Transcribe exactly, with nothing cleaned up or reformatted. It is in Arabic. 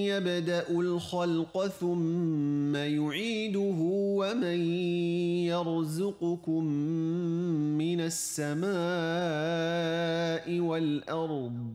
يبدأ الخلق ثم يعيده ومن يرزقكم من السماء والأرض